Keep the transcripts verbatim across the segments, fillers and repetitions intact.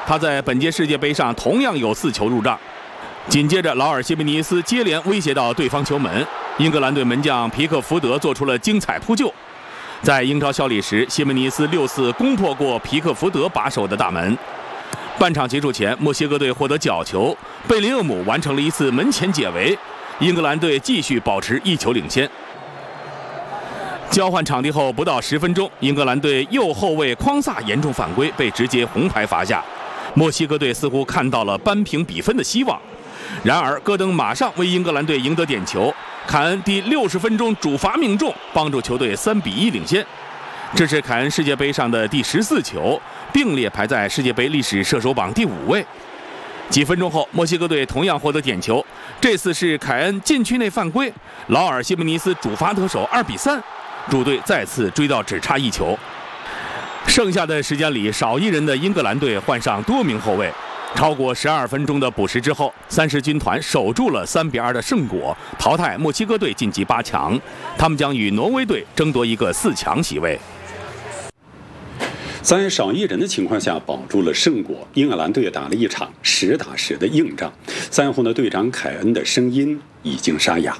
他在本届世界杯上同样有四球入账。紧接着，劳尔·西门尼斯接连威胁到对方球门，英格兰队门将皮克福德做出了精彩扑救。在英超效力时，西门尼斯六次攻破过皮克福德把守的大门。半场结束前，墨西哥队获得角球，贝林厄姆完成了一次门前解围，英格兰队继续保持一球领先。交换场地后不到十分钟，英格兰队右后卫匡萨严重犯规，被直接红牌罚下。墨西哥队似乎看到了扳平比分的希望。然而，戈登马上为英格兰队赢得点球，凯恩第六十分钟主罚命中，帮助球队三比一领先。这是凯恩世界杯上的第十四球，并列排在世界杯历史射手榜第五位。几分钟后，墨西哥队同样获得点球，这次是凯恩禁区内犯规，劳尔·西门尼斯主罚得手，二比三，主队再次追到只差一球。剩下的时间里，少一人的英格兰队换上多名后卫。超过十二分钟的补时之后，三狮军团守住了三比二的胜果，淘汰墨西哥队晋级八强。他们将与挪威队争夺一个四强席位。 在少一人的情况下保住了胜果，英格兰队打了一场实打实的硬仗。赛后呢，队长凯恩的声音已经沙哑。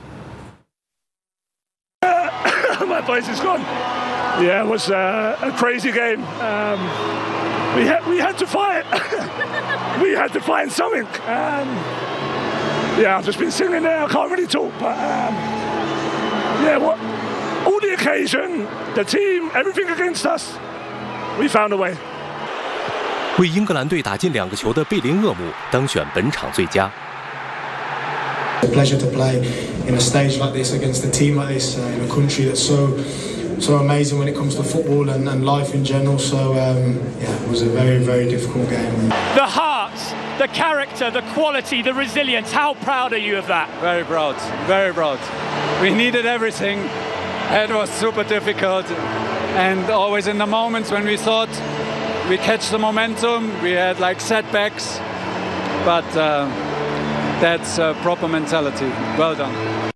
My voice is gone. Yeah, it was a, a crazy game. Um, we had we had to fight. We had to find something. Um, yeah, I've just been singing there. I can't really talk, but um, yeah, what all the occasion, the team, everything against us, we found a way. 为英格兰队打进两个球的贝林厄姆当选本场最佳。 It's a pleasure to play in a stage like this against a team like this uh, in a country that's so so amazing when it comes to football and, and life in general. So um, yeah, it was a very very difficult game. The heart, the character, the quality, the resilience. How proud are you of that? Very proud, very proud. We needed everything. It was super difficult, and always in the moments when we thought we catch the momentum, we had like setbacks, but. Uh, That's a proper mentality. Well done.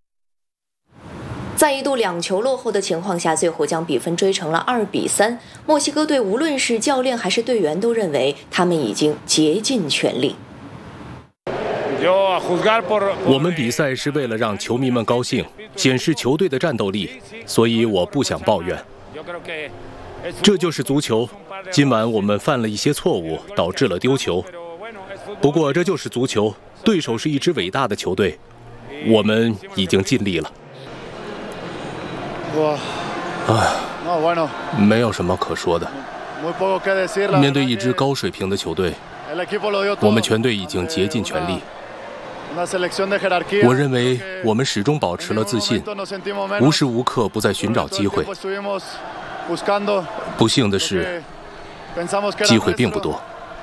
在一度两球落后的情况下，最后将比分追成了二比三。墨西哥队无论是教练还是队员都认为他们已经竭尽全力。 我们比赛是为了让球迷们高兴，显示球队的战斗力，所以我不想抱怨。这就是足球。今晚我们犯了一些错误，导致了丢球。不过这就是足球。对手是一支伟大的球队，我们已经尽力了。唉，没有什么可说的。面对一支高水平的球队，我们全队已经竭尽全力。我认为我们始终保持了自信，无时无刻不在寻找机会。不幸的是，机会并不多。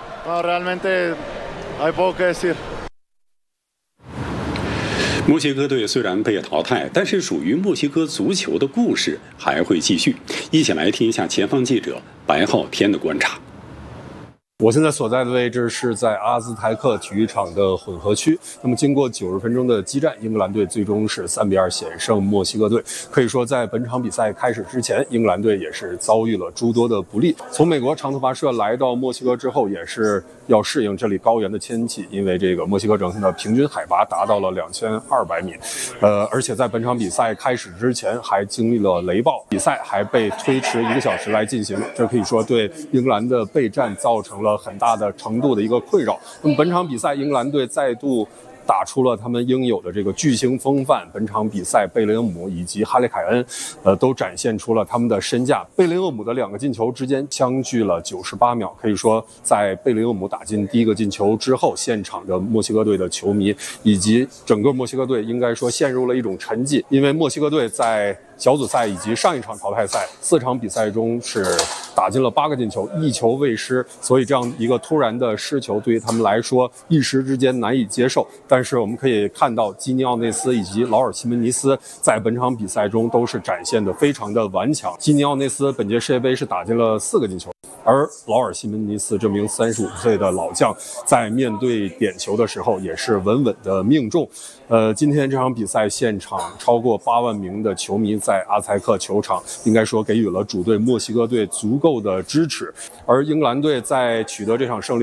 墨西哥队虽然被淘汰，但是属于墨西哥足球的故事还会继续。一起来听一下前方记者白浩天的观察。 我现在所在的位置是在阿兹台克体育场的混合区。那么，经过九十分钟的激战，英格兰队最终是三比二险胜墨西哥队。可以说，在本场比赛开始之前，英格兰队也是遭遇了诸多的不利。从美国长途跋涉来到墨西哥之后，也是要适应这里高原的天气，因为这个墨西哥整体的平均海拔达到了两千二百米。呃，而且在本场比赛开始之前，还经历了雷暴，比赛还被推迟一个小时来进行。这可以说对英格兰的备战造成了很大的程度的一个困扰。那么本场比赛，英格兰队再度打出了他们应有的这个巨星风范。本场比赛，贝林厄姆以及哈利凯恩，呃，都展现出了他们的身价。贝林厄姆的两个进球之间相距了九十八秒，可以说，在贝林厄姆打进第一个进球之后，现场的墨西哥队的球迷以及整个墨西哥队应该说陷入了一种沉寂，因为墨西哥队在小组赛以及上一场淘汰赛四场比赛中是打进了八个进球，一球未失，所以这样一个突然的失球对于他们来说一时之间难以接受。但是我们可以看到基尼奥内斯以及劳尔·西门尼斯在本场比赛中都是展现得非常的顽强。基尼奥内斯本届世界杯是打进了四个进球，而劳尔·西门尼斯这名三十五岁的老将在面对点球的时候也是稳稳的命中。呃，今天这场比赛现场超过八万名的球迷在阿财克球场，应该说给予了主队墨西哥队足够的支持。而英格兰队在取得这场胜利